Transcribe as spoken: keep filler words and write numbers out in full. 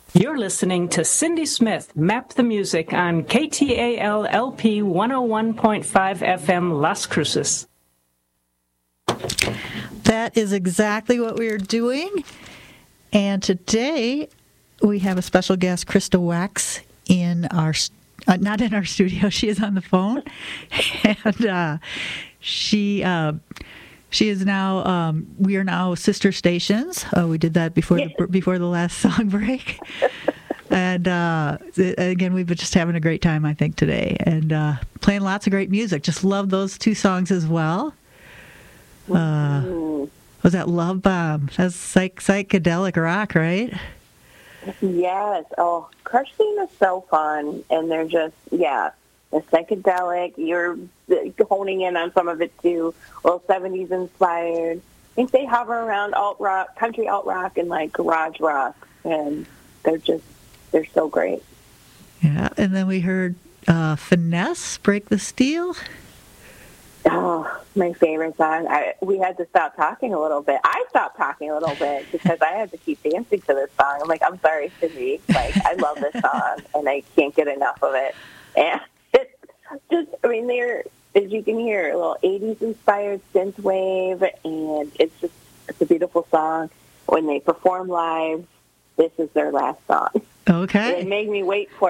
You're listening to Cindy Smith, Map the Music, on K T A L L P one oh one point five F M Las Cruces. That is exactly what we are doing. And today we have a special guest, Krista Wax, in our, uh, not in our studio, she is on the phone. and uh, she... Uh, She is now, um, we are now sister stations. Uh, we did that before the, before the last song break. and uh, again, we've been just having a great time, I think, today. And uh, playing lots of great music. Just love those two songs as well. Uh, was that Love Bomb? That's psych- psychedelic rock, right? Yes. Oh, Crush Theme is so fun. And they're just, yeah, the psychedelic. You're honing in on some of it too. Well, seventies inspired. I think they hover around alt rock, country alt rock, and like garage rock, and they're just they're so great. Yeah, and then we heard uh, Finesse, Break the Steel. Oh, my favorite song. I, we had to stop talking a little bit. I stopped talking a little bit because I had to keep dancing to this song. I'm like, I'm sorry, Cindy. Like, I love this song, and I can't get enough of it. And it's just, I mean, they're, as you can hear, a little eighties inspired synth wave, and it's just, it's a beautiful song. When they perform live, this is their last song. Okay. They make me wait for